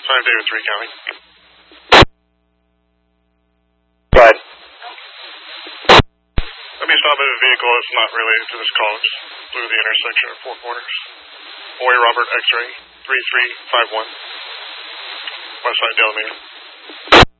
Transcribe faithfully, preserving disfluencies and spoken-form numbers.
five David three County. Right. Let me stop at a vehicle that's not related to this call. It's through the intersection of Four Corners. Boy Robert X-ray three three five one. Westside Delamere.